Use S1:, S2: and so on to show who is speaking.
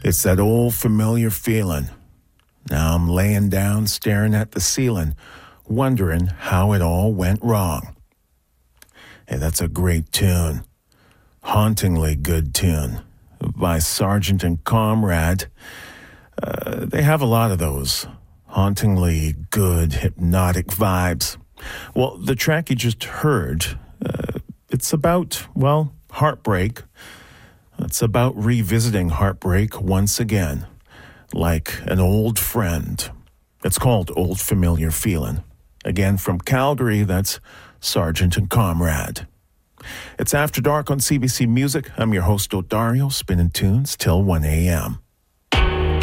S1: It's that old familiar feeling. Now I'm laying down staring at the ceiling, wondering how it all went wrong. Hey, that's a great tune. Hauntingly good tune by Sargent and Comrade. They have a lot of those hauntingly good hypnotic vibes. Well, the track you just heard, it's about, well, heartbreak. It's about revisiting heartbreak once again, like an old friend. It's called Old Familiar Feeling. Again, from Calgary, that's Sargent and Comrade. It's After Dark on CBC Music. I'm your host, Odario, spinning tunes till 1 a.m.